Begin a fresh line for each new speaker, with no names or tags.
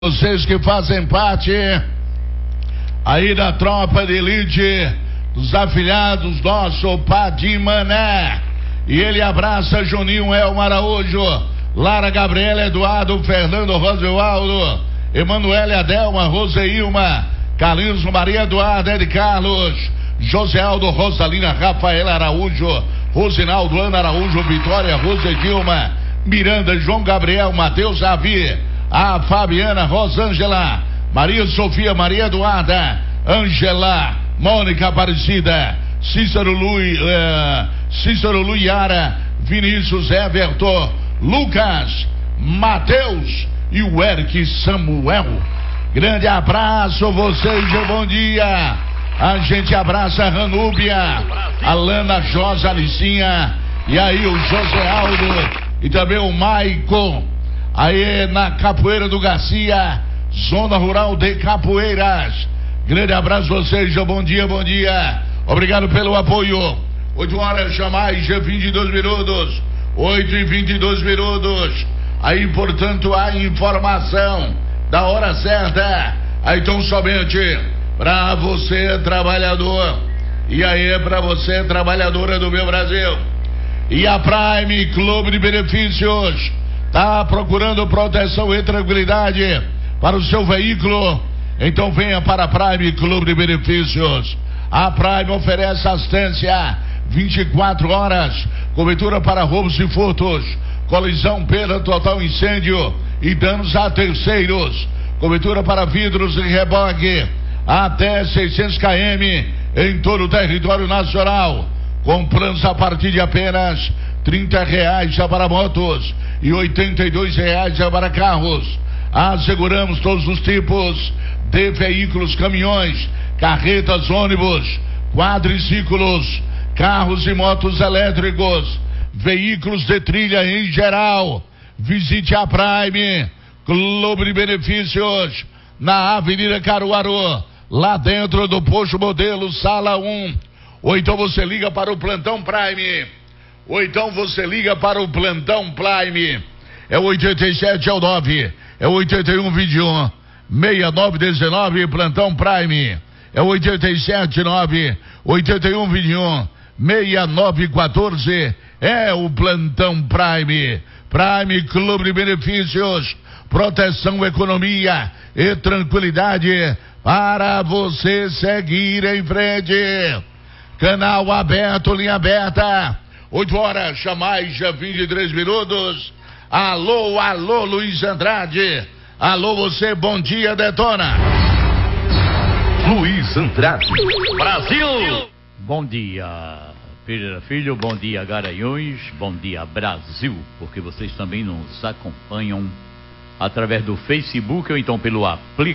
Vocês que fazem parte aí da tropa de elite dos afiliados nosso Padim Mané. E ele abraça Juninho Elmar Araújo, Lara Gabriela, Eduardo, Fernando, Rosevaldo, Emanuele, Adelma, Roseilma, Carlinhos, Maria Eduarda, Ed Carlos, José Aldo, Rosalina, Rafaela Araújo, Rosinaldo, Ana Araújo, Vitória, Rosedilma, Miranda, João Gabriel, Matheus Avi, a Fabiana, Rosângela, Maria Sofia, Maria Eduarda, Ângela, Mônica Aparecida, Cícero Luiara, Vinícius Everton, Lucas, Matheus e o Eric Samuel. Grande abraço, vocês, bom dia. A gente abraça a Ranúbia, a Lana, Josa, Alicinha, e aí o José Aldo e também o Maicon. Aí na Capoeira do Garcia, Zona Rural de Capoeiras. Grande abraço a vocês, bom dia, bom dia. Obrigado pelo apoio. 8 horas mais 22 minutos. 8h22. Aí, portanto, a informação da hora certa. Aí, então, somente para você, trabalhador. E aí, para você, trabalhadora do meu Brasil. E a Prime Clube de Benefícios tá procurando proteção e tranquilidade para o seu veículo? Então venha para a Prime Clube de Benefícios. A Prime oferece assistência 24 horas, cobertura para roubos e furtos, colisão, perda total, incêndio e danos a terceiros, cobertura para vidros e reboque até 600 km em todo o território nacional, com planos a partir de apenas R$30 já para motos e R$82 já para carros. Asseguramos todos os tipos de veículos, caminhões, carretas, ônibus, quadriciclos, carros e motos elétricos, veículos de trilha em geral. Visite a Prime Clube de Benefícios na Avenida Caruaru, lá dentro do Posto Modelo, Sala 1. Ou então você liga para o Plantão Prime. É 87 é o 9, é 81 21 6919, Plantão Prime. É 87 9 81 21 6914. É o Plantão Prime. Prime Clube de Benefícios, proteção, economia e tranquilidade para você seguir em frente. Canal aberto, linha aberta. 8 horas, mais 23 minutos. Alô, Luiz Andrade. Alô, você, bom dia, detona.
Luiz Andrade. Brasil.
Bom dia, Pereira Filho, bom dia, Garanhuns, bom dia, Brasil, porque vocês também nos acompanham através do Facebook ou então pelo aplicativo.